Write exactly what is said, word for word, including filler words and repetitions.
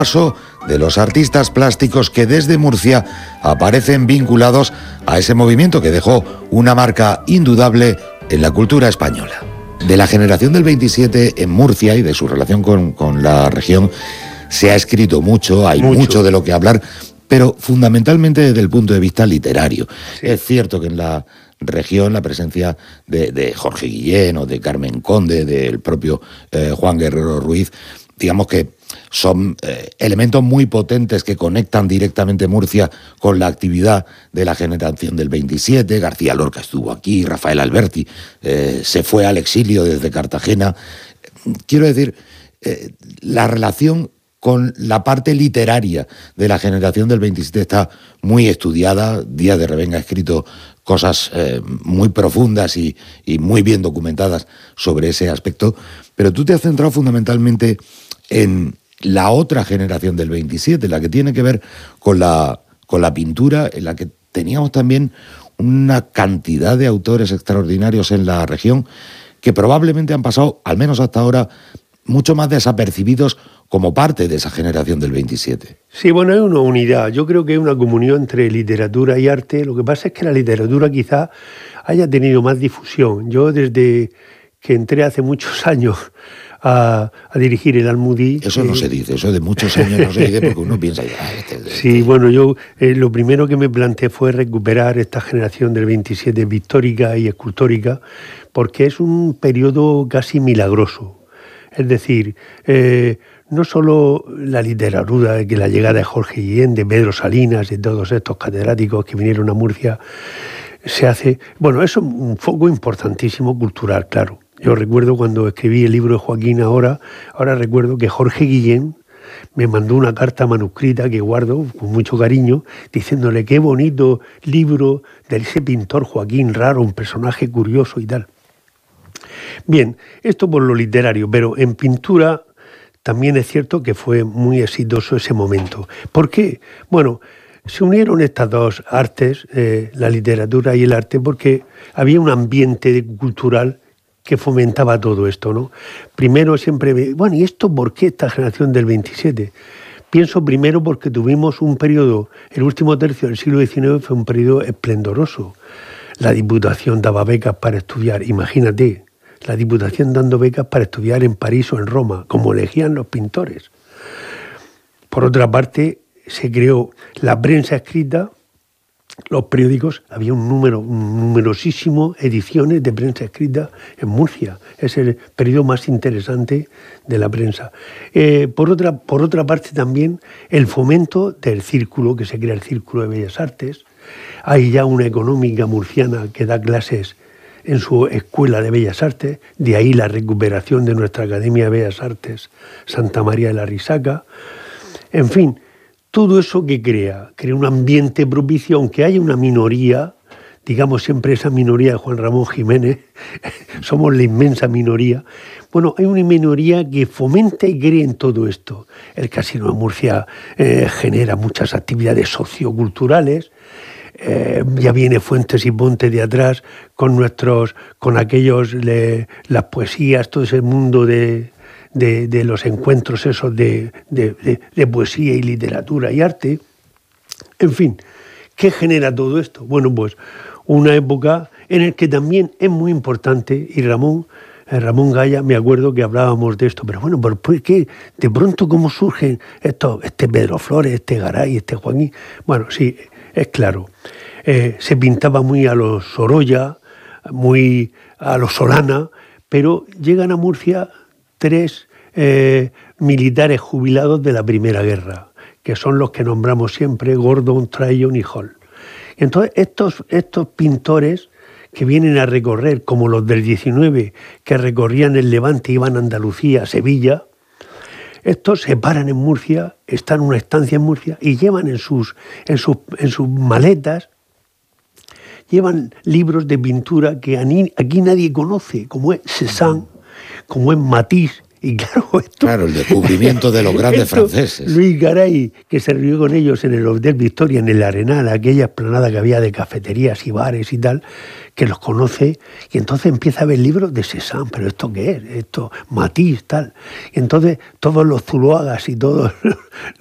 Paso de los artistas plásticos que desde Murcia aparecen vinculados a ese movimiento que dejó una marca indudable en la cultura española. De la generación del veintisiete en Murcia y de su relación con, con la región se ha escrito mucho, hay mucho. mucho de lo que hablar, pero fundamentalmente desde el punto de vista literario. Sí. Es cierto que en la región la presencia de, de Jorge Guillén o de Carmen Conde, del propio eh, Juan Guerrero Ruiz, digamos que son eh, elementos muy potentes que conectan directamente Murcia con la actividad de la generación del veintisiete. García Lorca estuvo aquí, Rafael Alberti eh, se fue al exilio desde Cartagena. Quiero decir, eh, la relación con la parte literaria de la generación del veintisiete está muy estudiada. Díaz de Revenga ha escrito cosas eh, muy profundas y, y muy bien documentadas sobre ese aspecto, pero tú te has centrado fundamentalmente en la otra generación del veintisiete, la que tiene que ver con la, con la pintura, en la que teníamos también una cantidad de autores extraordinarios en la región que probablemente han pasado, al menos hasta ahora, mucho más desapercibidos como parte de esa generación del veintisiete. Sí, bueno, hay una unidad. Yo creo que hay una comunión entre literatura y arte. Lo que pasa es que la literatura quizá haya tenido más difusión. Yo desde que entré hace muchos años A, a dirigir el Almudí. Eso no eh, se dice, eso de muchos años no se dice porque uno piensa ya. Este, este. Sí, bueno, yo eh, lo primero que me planteé fue recuperar esta generación del veintisiete pictórica y escultórica, porque es un periodo casi milagroso. Es decir, eh, no solo la literatura, que la llegada de Jorge Guillén, de Pedro Salinas y todos estos catedráticos que vinieron a Murcia, se hace. Bueno, eso es un foco importantísimo cultural, claro. Yo recuerdo cuando escribí el libro de Joaquín ahora, ahora recuerdo que Jorge Guillén me mandó una carta manuscrita que guardo con mucho cariño, diciéndole qué bonito libro de ese pintor Joaquín raro, un personaje curioso y tal. Bien, esto por lo literario, pero en pintura también es cierto que fue muy exitoso ese momento. ¿Por qué? Bueno, se unieron estas dos artes, eh, la literatura y el arte, porque había un ambiente cultural que fomentaba todo esto, ¿no? Primero siempre, bueno, ¿y esto por qué esta generación del veintisiete? Pienso primero porque tuvimos un periodo, el último tercio del siglo diecinueve fue un periodo esplendoroso. La Diputación daba becas para estudiar, imagínate, la Diputación dando becas para estudiar en París o en Roma, como elegían los pintores. Por otra parte, se creó la prensa escrita, los periódicos, había un número, un numerosísimo ediciones de prensa escrita en Murcia. Es el periodo más interesante de la prensa. Eh, por otra, por otra parte también el fomento del círculo, que se crea el Círculo de Bellas Artes. Hay ya una económica murciana que da clases en su Escuela de Bellas Artes, de ahí la recuperación de nuestra Academia de Bellas Artes Santa María de la Risaca. En fin, todo eso que crea, crea un ambiente propicio, aunque haya una minoría, digamos siempre esa minoría de Juan Ramón Jiménez, somos la inmensa minoría. Bueno, hay una minoría que fomenta y cree en todo esto. El Casino de Murcia eh, genera muchas actividades socioculturales, eh, ya viene Fuentes y Ponte de atrás con nuestros, con aquellos, de, las poesías, todo ese mundo de... De, de los encuentros esos de, de, de, de poesía y literatura y arte. En fin, ¿qué genera todo esto? Bueno, pues una época en la que también es muy importante, y Ramón, eh, Ramón Gaya, me acuerdo que hablábamos de esto, pero bueno, ¿por qué? De pronto, ¿cómo surgen estos, este Pedro Flores, este Garay, este Joaquín? Bueno, sí, es claro. Eh, se pintaba muy a los Sorolla, muy a los Solana, pero llegan a Murcia tres eh, militares jubilados de la Primera Guerra, que son los que nombramos siempre, Gordon, Tryon y Hall. Entonces, estos, estos pintores que vienen a recorrer, como los del diecinueve, que recorrían el Levante, iban a Andalucía, a Sevilla, estos se paran en Murcia, están en una estancia en Murcia y llevan en sus, en sus, en sus maletas, llevan libros de pintura que aquí nadie conoce, como es Cézanne, como es Matisse Y claro, esto... Claro, el descubrimiento de los grandes esto, franceses. Luis Garay, que se rió con ellos en el Hotel Victoria, en el Arenal, aquella explanada que había de cafeterías y bares y tal, que los conoce, y entonces empieza a ver libros de Cézanne, pero ¿esto qué es? Esto, Matisse, tal. Y entonces todos los Zuloagas y todos